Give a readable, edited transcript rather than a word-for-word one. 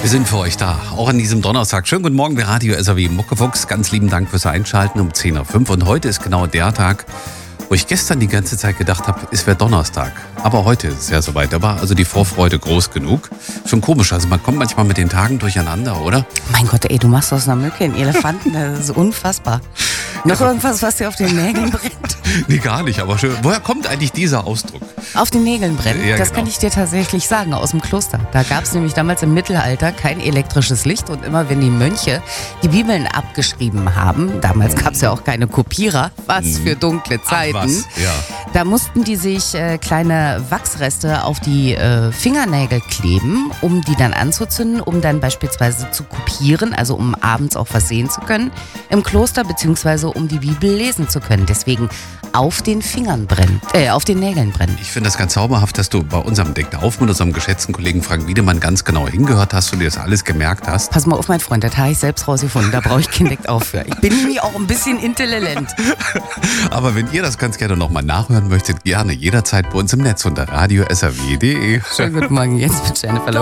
Wir sind für euch da, auch an diesem Donnerstag. Schönen guten Morgen, der Radio SAW Muckefuchs. Ganz lieben Dank fürs Einschalten um 10.05 Uhr. Und heute ist genau der Tag, wo ich gestern die ganze Zeit gedacht habe, es wäre Donnerstag. Aber heute ist es ja soweit. Da war also die Vorfreude groß genug. Schon komisch, also man kommt manchmal mit den Tagen durcheinander, oder? Mein Gott, ey, du machst aus einer Mücke einen Elefanten, das ist unfassbar. Noch irgendwas, was dir auf den Nägeln brennt? Nee, gar nicht, aber schön. Woher kommt eigentlich dieser Ausdruck? Auf den Nägeln brennt? Ja, das genau. kann ich dir tatsächlich sagen, aus dem Kloster. Da gab es nämlich damals im Mittelalter kein elektrisches Licht und immer wenn die Mönche die Bibeln abgeschrieben haben, damals gab es ja auch keine Kopierer, was für dunkle Zeiten, Ach, was? Ja. Da mussten die sich kleine Wachsreste auf die Fingernägel kleben, um die dann anzuzünden, um dann beispielsweise zu kopieren, also um abends auch was sehen zu können im Kloster, beziehungsweise um die Bibel lesen zu können. Deswegen auf den auf den Nägeln brennen. Ich finde das ganz zauberhaft, dass du bei unserem Deckt auf mit unserem geschätzten Kollegen Frank Wiedemann ganz genau hingehört hast und dir das alles gemerkt hast. Pass mal auf, mein Freund, das habe ich selbst rausgefunden, da brauche ich kein Deck auf für. Ich bin nämlich auch ein bisschen intelligent. Aber wenn ihr das ganz gerne nochmal nachhören möchtet, gerne jederzeit bei uns im Netz unter radio-saw.de. Schönen guten Morgen, jetzt mit Jennifer Lopez.